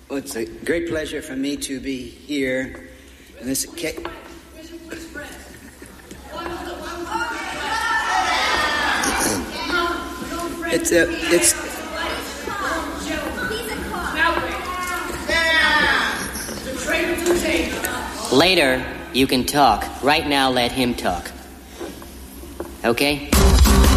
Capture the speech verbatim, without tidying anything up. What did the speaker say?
Well, it's a great pleasure for me to be here in this occasion. It's a, it's. Later, you can talk. Right now, let him talk. Okay?